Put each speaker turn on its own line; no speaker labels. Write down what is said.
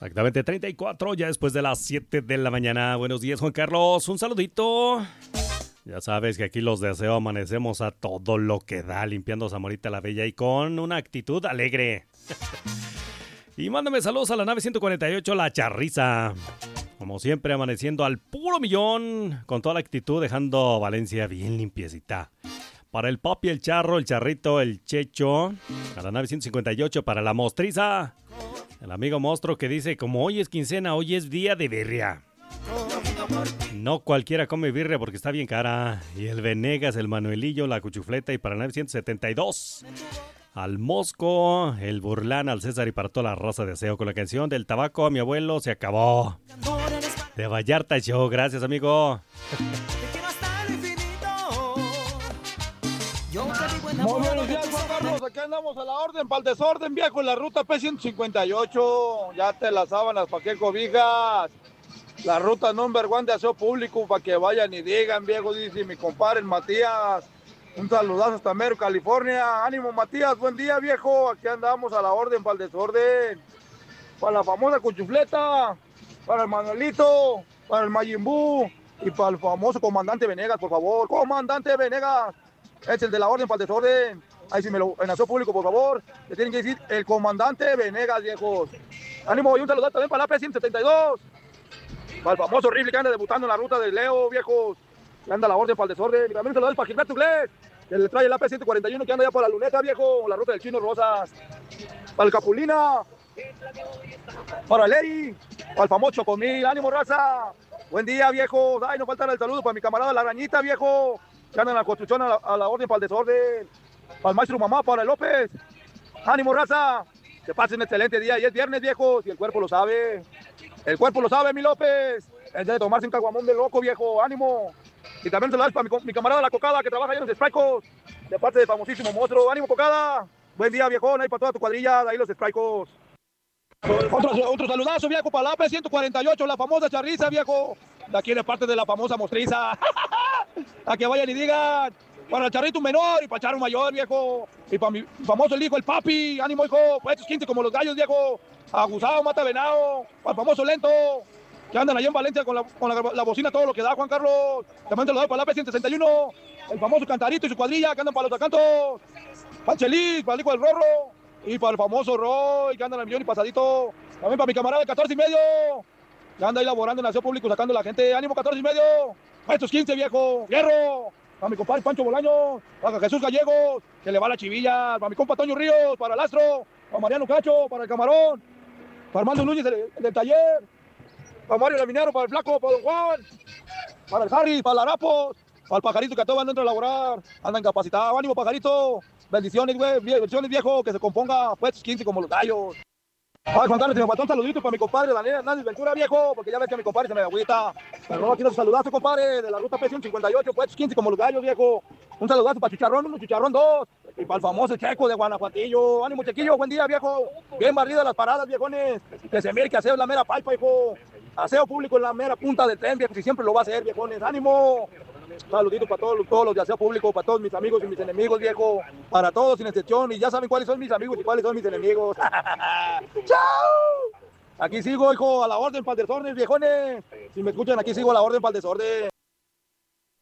Exactamente, 34, ya después de las 7 de la mañana. Buenos días, Juan Carlos. Un saludito. Ya sabes que aquí los de Aseo amanecemos a todo lo que da, limpiando Zamorita la Bella y con una actitud alegre. Y mándame saludos a la nave 148, La Charriza. Como siempre, amaneciendo al puro millón, con toda la actitud, dejando Valencia bien limpiecita. Para el Papi, el Charro, el Charrito, el Checho. A la nave 158, para la Mostriza. El amigo monstruo que dice, como hoy es quincena, hoy es día de birria. No cualquiera come birria porque está bien cara. Y el Venegas, el Manuelillo, la Cuchufleta y para la nave 172. Al Mosco, el Burlán, al César y para toda la raza de Aseo con la canción del tabaco a mi abuelo se acabó. De Vallarta Show, gracias amigo.
Muy buenos días, Juan Carlos. Aquí andamos a la orden, para el desorden, viejo, en la ruta P158. Ya te las sábanas, ¿para qué cobijas? La ruta number 1 de Aseo Público, para que vayan y digan, viejo, dice mi compadre Matías. Un saludazo hasta Mero, California. Ánimo, Matías, buen día, viejo. Aquí andamos a la orden, para el desorden. Para la famosa Cuchufleta, para el Manuelito, para el Mayimbu y para el famoso comandante Venegas, por favor. Comandante Venegas. Es el de la orden para el desorden. Ahí sí en Aseo Público, por favor. Le tienen que decir el comandante Venegas, viejos. Ánimo, y un saludo también para la P172. Para el famoso Rifle que anda debutando en la ruta de Leo, viejos. Que anda a la orden para el desorden. Y también un saludo para Gilberto Inglés, que le trae el AP141 que anda ya por la luneta, viejo. La ruta del Chino Rosas. Para el Capulina. Para el Eri. Para el famoso Chocomil. Ánimo, raza. Buen día, viejos. Ay, no falta el saludo para mi camarada La Arañita, viejo. Que anda en la construcción a la orden para el desorden. Para el maestro Mamá, para el López. Ánimo, raza. Que pasen un excelente día. Y es viernes, viejos. Y el cuerpo lo sabe. El cuerpo lo sabe, mi López. Es de tomarse un caguamón de loco, viejo. Ánimo. Y también se lo das para mi camarada La Cocada, que trabaja ahí en los Strikos. De parte del famosísimo monstruo. Ánimo, Cocada. Buen día, viejón. Ahí para toda tu cuadrilla. Ahí los Strikos. Otro saludazo, viejo, para la P148, la famosa Charriza, viejo. De aquí de parte de la famosa Mostriza. A que vayan y digan. Para el Charrito menor y para el Charro mayor, viejo. Y para mi famoso el hijo, el Papi. Ánimo, hijo. Para estos 15 como los gallos, viejo. Aguzado, mata venado. Para el famoso Lento. Que andan allá en Valencia con la bocina, todo lo que da, Juan Carlos. También te lo doy para la P161. El famoso Cantarito y su cuadrilla que andan para los acantos. Panchelis, para el hijo del Rorro. Y para el famoso Roy, que anda en el millón y pasadito. También para mi camarada de 14 y medio. Que anda ahí laborando en Aseo Público, sacando a la gente. Ánimo, 14 y medio. Para estos 15, viejo. Hierro. Para mi compadre Pancho Bolaños. Para Jesús Gallegos, que le va la chivilla. Para mi compa Toño Ríos. Para el Astro. Para Mariano Cacho. Para el Camarón. Para Armando Núñez del taller. Para Mario Laminero. Para el Flaco. Para Don Juan. Para el Harry. Para el Arapos. Para el Pajarito, que a todos van dentro a laborar. Anda incapacitado. Ánimo, Pajarito. Bendiciones, güey. Bendiciones, viejo. Que se componga, pues, 15 como los gallos. Ay, Juan Carlos, me faltó un saludito para mi compadre Daniel Hernández Ventura, viejo. Porque ya ves que mi compadre se me agüita. Pero aquí nos saludazo, compadre, de la ruta P158, pues, 15 como los gallos, viejo. Un saludazo para Chicharrón 1, Chicharrón 2. Y para el famoso Checo de Guanajuatillo. Ánimo, Chequillo, buen día, viejo. Bien barridas las paradas, viejones. Que se mire que Aseo es la mera palpa, hijo. Aseo Público en la mera punta del tren, viejo. Y siempre lo va a hacer, viejones. Ánimo. Saludito para todos los de Aseo Público, para todos mis amigos y mis enemigos, viejo. Para todos, sin excepción. Y ya saben cuáles son mis amigos y cuáles son mis enemigos. ¡Chao! Aquí sigo, hijo, a la orden para el desorden, viejones. Si me escuchan, aquí sigo a la orden para el desorden.